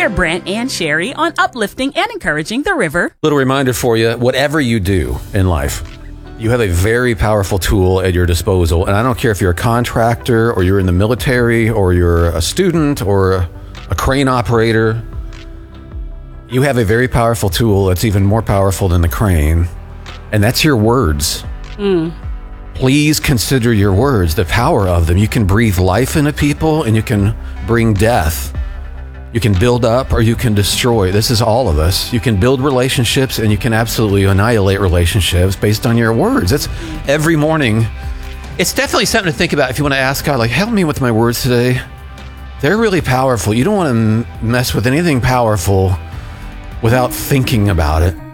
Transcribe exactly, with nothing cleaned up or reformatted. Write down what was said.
We're Brent and Sherry on uplifting and encouraging the river. Little reminder for you, whatever you do in life, you have a very powerful tool at your disposal. And I don't care if you're a contractor or you're in the military or you're a student or a crane operator. You have a very powerful tool that's even more powerful than the crane. And that's your words. Mm. Please consider your words, the power of them. You can breathe life into people and you can bring death. You can build up or you can destroy. This is all of us. You can build relationships and you can absolutely annihilate relationships based on your words. It's every morning. It's definitely something to think about if you want to ask God, like, help me with my words today. They're really powerful. You don't want to mess with anything powerful without thinking about it.